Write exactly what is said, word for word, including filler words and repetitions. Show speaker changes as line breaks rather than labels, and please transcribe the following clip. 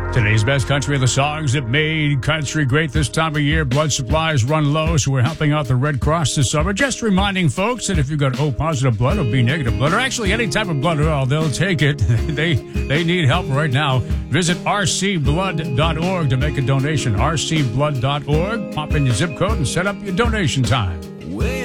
Today's best country are the songs that made country great this time of year. Blood supplies run low, so we're helping out the Red Cross this summer. Just reminding folks that if you've got O positive blood or B negative blood, or actually any type of blood at all, they'll take it. they they need help right now. Visit r c blood dot org to make a donation. r c blood dot org. Pop in your zip code and set up your donation time.
Wait.